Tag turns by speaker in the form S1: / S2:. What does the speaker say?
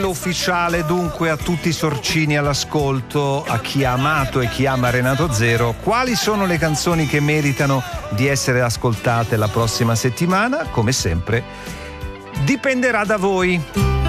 S1: Ufficiale dunque a tutti i sorcini all'ascolto, a chi ha amato e chi ama Renato Zero. Quali sono le canzoni che meritano di essere ascoltate la prossima settimana? Come sempre dipenderà da voi.